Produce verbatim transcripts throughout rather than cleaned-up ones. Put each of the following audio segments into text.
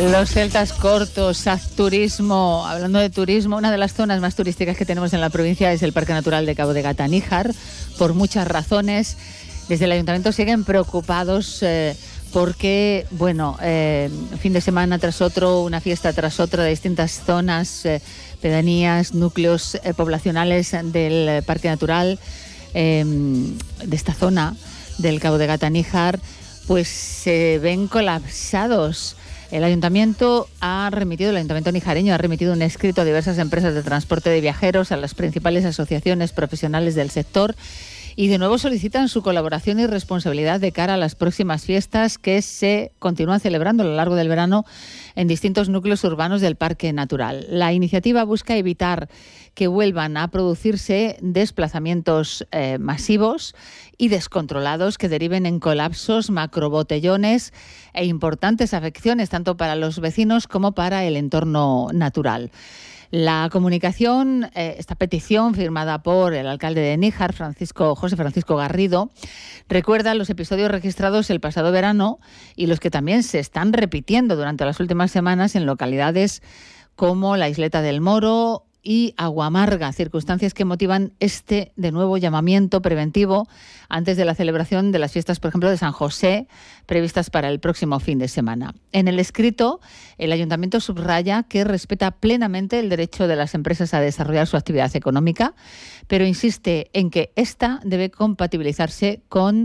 Los celtas cortos, Azturismo. Hablando de turismo, una de las zonas más turísticas que tenemos en la provincia es el Parque Natural de Cabo de Gata Níjar, por muchas razones. Desde el Ayuntamiento siguen preocupados eh, porque, bueno, eh, fin de semana tras otro, una fiesta tras otra de distintas zonas, eh, pedanías, núcleos eh, poblacionales del Parque Natural, eh, de esta zona del Cabo de Gata Níjar, pues se ven colapsados. El Ayuntamiento ha remitido, el Ayuntamiento nijareño ha remitido un escrito a diversas empresas de transporte de viajeros, a las principales asociaciones profesionales del sector, y de nuevo solicitan su colaboración y responsabilidad de cara a las próximas fiestas que se continúan celebrando a lo largo del verano en distintos núcleos urbanos del Parque Natural. La iniciativa busca evitar que vuelvan a producirse desplazamientos eh, masivos y descontrolados que deriven en colapsos, macrobotellones e importantes afecciones tanto para los vecinos como para el entorno natural. La comunicación, eh, esta petición firmada por el alcalde de Níjar, Francisco, José Francisco Garrido, recuerda los episodios registrados el pasado verano y los que también se están repitiendo durante las últimas semanas en localidades como la Isleta del Moro y Aguamarga, circunstancias que motivan este de nuevo llamamiento preventivo antes de la celebración de las fiestas, por ejemplo, de San José, previstas para el próximo fin de semana. En el escrito, el Ayuntamiento subraya que respeta plenamente el derecho de las empresas a desarrollar su actividad económica, pero insiste en que ésta debe compatibilizarse con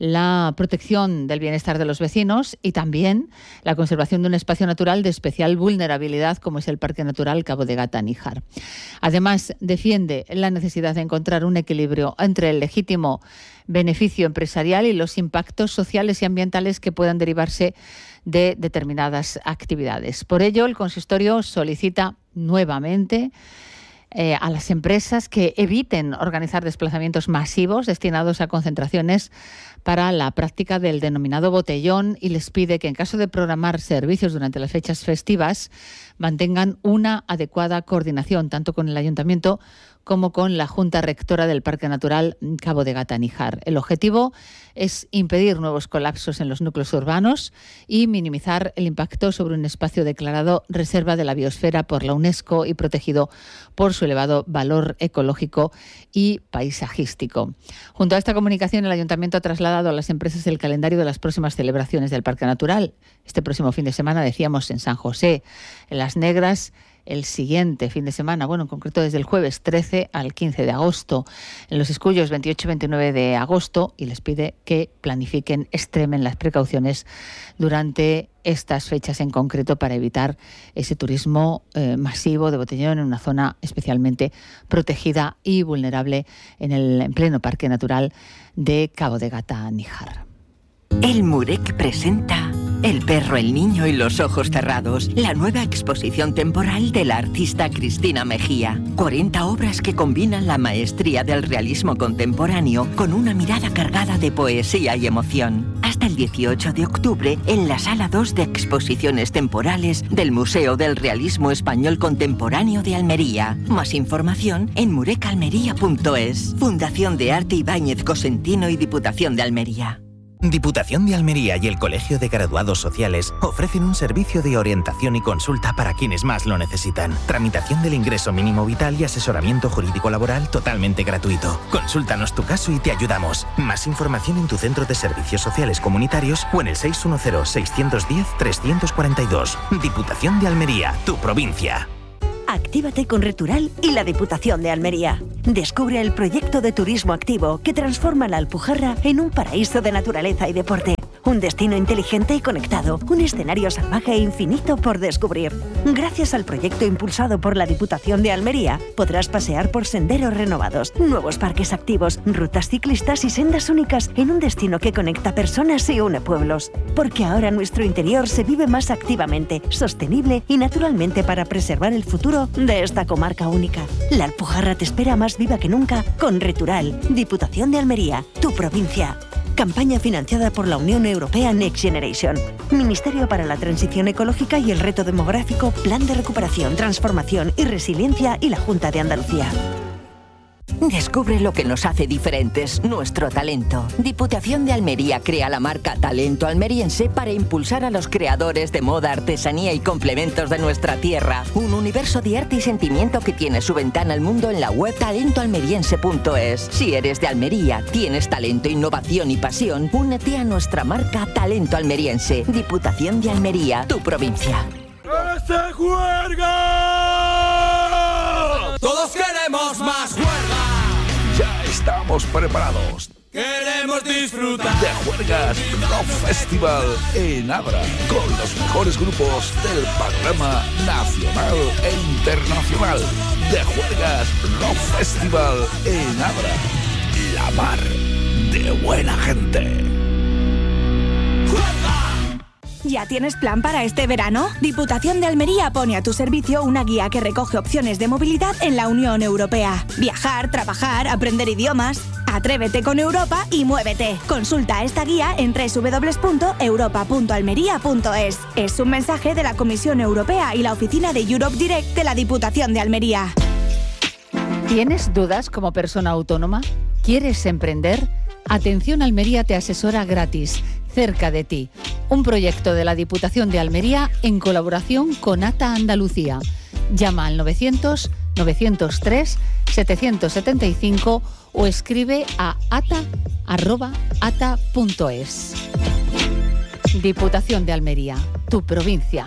la protección del bienestar de los vecinos y también la conservación de un espacio natural de especial vulnerabilidad como es el Parque Natural Cabo de Gata Níjar. Además, defiende la necesidad de encontrar un equilibrio entre el legítimo beneficio empresarial y los impactos sociales y ambientales que puedan derivarse de determinadas actividades. Por ello, el consistorio solicita nuevamente Eh, a las empresas que eviten organizar desplazamientos masivos destinados a concentraciones para la práctica del denominado botellón y les pide que en caso de programar servicios durante las fechas festivas mantengan una adecuada coordinación tanto con el Ayuntamiento como con la Junta Rectora del Parque Natural Cabo de Gata Níjar. El objetivo es impedir nuevos colapsos en los núcleos urbanos y minimizar el impacto sobre un espacio declarado Reserva de la Biosfera por la UNESCO y protegido por su elevado valor ecológico y paisajístico. Junto a esta comunicación, el Ayuntamiento ha trasladado a las empresas el calendario de las próximas celebraciones del Parque Natural. Este próximo fin de semana, decíamos, en San José, en Las Negras, el siguiente fin de semana, bueno, en concreto desde el jueves trece al quince de agosto, en Los Escullos veintiocho y veintinueve de agosto, y les pide que planifiquen, extremen las precauciones durante estas fechas en concreto para evitar ese turismo eh, masivo de botellón en una zona especialmente protegida y vulnerable en el en pleno Parque Natural de Cabo de Gata Níjar. El Murec presenta El perro, el niño y los ojos cerrados, la nueva exposición temporal de la artista Cristina Mejía. cuarenta obras que combinan la maestría del realismo contemporáneo con una mirada cargada de poesía y emoción. Hasta el dieciocho de octubre en la Sala dos de Exposiciones Temporales del Museo del Realismo Español Contemporáneo de Almería. Más información en murecalmería punto es. Fundación de Arte Ibáñez Cosentino y Diputación de Almería. Diputación de Almería y el Colegio de Graduados Sociales ofrecen un servicio de orientación y consulta para quienes más lo necesitan. Tramitación del ingreso mínimo vital y asesoramiento jurídico laboral totalmente gratuito. Consúltanos tu caso y te ayudamos. Más información en tu centro de servicios sociales comunitarios o en el seis uno cero, seis uno cero, tres cuatro dos. Diputación de Almería, tu provincia. Actívate con Retural y la Diputación de Almería. Descubre el proyecto de turismo activo que transforma la Alpujarra en un paraíso de naturaleza y deporte. Un destino inteligente y conectado, un escenario salvaje e infinito por descubrir. Gracias al proyecto impulsado por la Diputación de Almería, podrás pasear por senderos renovados, nuevos parques activos, rutas ciclistas y sendas únicas en un destino que conecta personas y une pueblos. Porque ahora nuestro interior se vive más activamente, sostenible y naturalmente para preservar el futuro de esta comarca única. La Alpujarra te espera más viva que nunca con Retural, Diputación de Almería, tu provincia. Campaña financiada por la Unión Europea Next Generation. Ministerio para la Transición Ecológica y el Reto Demográfico, Plan de Recuperación, Transformación y Resiliencia y la Junta de Andalucía. Descubre lo que nos hace diferentes, nuestro talento. Diputación de Almería crea la marca Talento Almeriense para impulsar a los creadores de moda, artesanía y complementos de nuestra tierra. Un universo de arte y sentimiento que tiene su ventana al mundo en la web talento almeriense punto es. Si eres de Almería, tienes talento, innovación y pasión, únete a nuestra marca Talento Almeriense. Diputación de Almería, tu provincia. ¡Se juerga! ¡Todos queremos más juerga! Ya estamos preparados. ¡Queremos disfrutar! De Juergas Rock Festival en Abra, con los mejores grupos del panorama nacional e internacional. De Juergas Rock Festival en Abra, la mar de buena gente. ¿Ya tienes plan para este verano? Diputación de Almería pone a tu servicio una guía que recoge opciones de movilidad en la Unión Europea. Viajar, trabajar, aprender idiomas. Atrévete con Europa y muévete. Consulta esta guía en doble u doble u doble u punto europa punto almería punto es. Es un mensaje de la Comisión Europea y la oficina de Europe Direct de la Diputación de Almería. ¿Tienes dudas como persona autónoma? ¿Quieres emprender? Atención Almería te asesora gratis, cerca de ti. Un proyecto de la Diputación de Almería en colaboración con ATA Andalucía. Llama al novecientos, novecientos tres, setecientos setenta y cinco o escribe a ata arroba ata punto es. Diputación de Almería, tu provincia.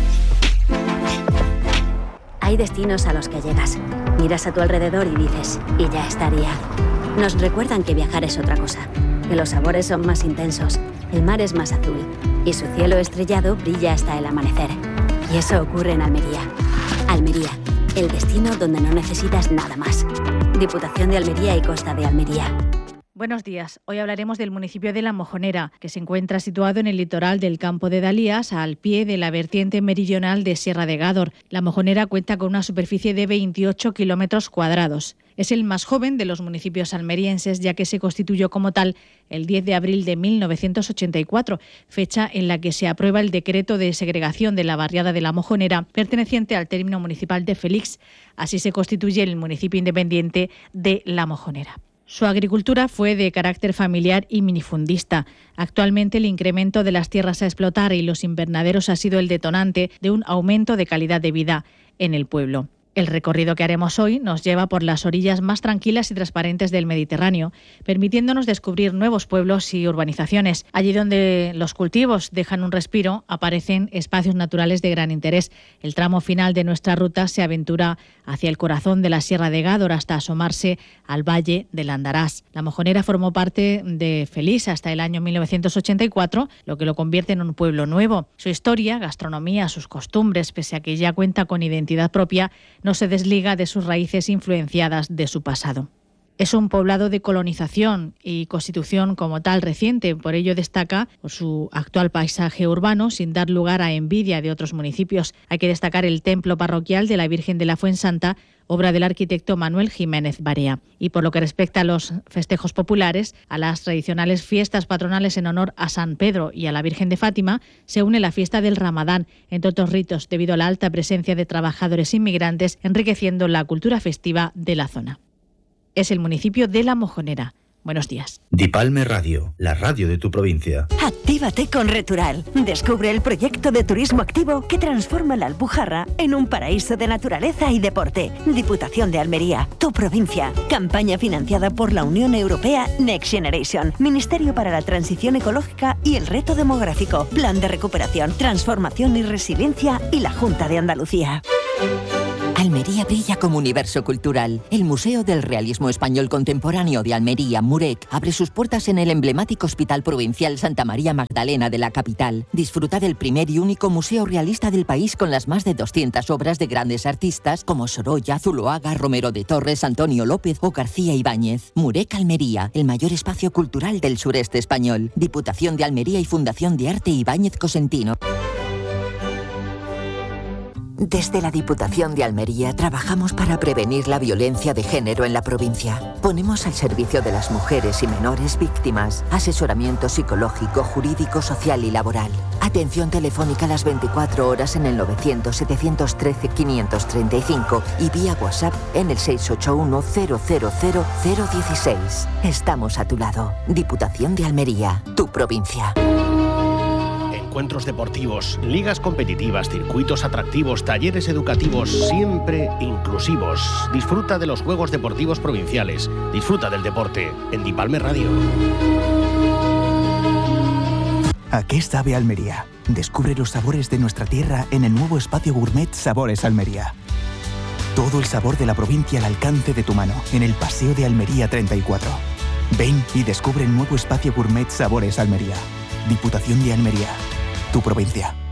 Hay destinos a los que llegas, miras a tu alrededor y dices, y ya estaría. Nos recuerdan que viajar es otra cosa, que los sabores son más intensos, el mar es más azul y su cielo estrellado brilla hasta el amanecer. Y eso ocurre en Almería. Almería, el destino donde no necesitas nada más. Diputación de Almería y Costa de Almería. Buenos días. Hoy hablaremos del municipio de La Mojonera, que se encuentra situado en el litoral del Campo de Dalías, al pie de la vertiente meridional de Sierra de Gádor. La Mojonera cuenta con una superficie de veintiocho kilómetros cuadrados. Es el más joven de los municipios almerienses, ya que se constituyó como tal el diez de abril de mil novecientos ochenta y cuatro, fecha en la que se aprueba el decreto de segregación de la barriada de La Mojonera, perteneciente al término municipal de Félix. Así se constituye el municipio independiente de La Mojonera. Su agricultura fue de carácter familiar y minifundista. Actualmente el incremento de las tierras a explotar y los invernaderos ha sido el detonante de un aumento de calidad de vida en el pueblo. El recorrido que haremos hoy nos lleva por las orillas más tranquilas y transparentes del Mediterráneo, permitiéndonos descubrir nuevos pueblos y urbanizaciones. Allí donde los cultivos dejan un respiro, aparecen espacios naturales de gran interés. El tramo final de nuestra ruta se aventura hacia el corazón de la Sierra de Gádor hasta asomarse al Valle del Andarás. La Mojonera formó parte de Félix hasta el año mil novecientos ochenta y cuatro, lo que lo convierte en un pueblo nuevo. Su historia, gastronomía, sus costumbres, pese a que ya cuenta con identidad propia, no se desliga de sus raíces influenciadas de su pasado. Es un poblado de colonización y constitución como tal reciente, por ello destaca por su actual paisaje urbano, sin dar lugar a envidia de otros municipios. Hay que destacar el templo parroquial de la Virgen de la Fuensanta, obra del arquitecto Manuel Jiménez Barea. Y por lo que respecta a los festejos populares, a las tradicionales fiestas patronales en honor a San Pedro y a la Virgen de Fátima, se une la fiesta del Ramadán, entre otros ritos, debido a la alta presencia de trabajadores inmigrantes, enriqueciendo la cultura festiva de la zona. Es el municipio de La Mojonera. Buenos días. Dipalme Radio, la radio de tu provincia. Actívate con Retural. Descubre el proyecto de turismo activo que transforma la Alpujarra en un paraíso de naturaleza y deporte. Diputación de Almería, tu provincia. Campaña financiada por la Unión Europea Next Generation. Ministerio para la Transición Ecológica y el Reto Demográfico. Plan de Recuperación, Transformación y Resiliencia y la Junta de Andalucía. Almería brilla como universo cultural. El Museo del Realismo Español Contemporáneo de Almería, MUREC, abre sus puertas en el emblemático Hospital Provincial Santa María Magdalena de la capital. Disfruta del primer y único museo realista del país con las más de doscientas obras de grandes artistas como Sorolla, Zuloaga, Romero de Torres, Antonio López o García Ibáñez. MUREC Almería, el mayor espacio cultural del sureste español. Diputación de Almería y Fundación de Arte Ibáñez Cosentino. Desde la Diputación de Almería trabajamos para prevenir la violencia de género en la provincia. Ponemos al servicio de las mujeres y menores víctimas asesoramiento psicológico, jurídico, social y laboral. Atención telefónica las veinticuatro horas en el novecientos, setecientos trece, quinientos treinta y cinco y vía WhatsApp en el seis ocho uno, cero cero cero, cero uno seis. Estamos a tu lado. Diputación de Almería, tu provincia. Encuentros deportivos, ligas competitivas, circuitos atractivos, talleres educativos, siempre inclusivos. Disfruta de los Juegos Deportivos Provinciales. Disfruta del deporte en Dipalme Radio. ¿A qué sabe Almería? Descubre los sabores de nuestra tierra en el nuevo espacio gourmet Sabores Almería. Todo el sabor de la provincia al alcance de tu mano, en el Paseo de Almería treinta y cuatro. Ven y descubre el nuevo espacio gourmet Sabores Almería. Diputación de Almería, tu provincia.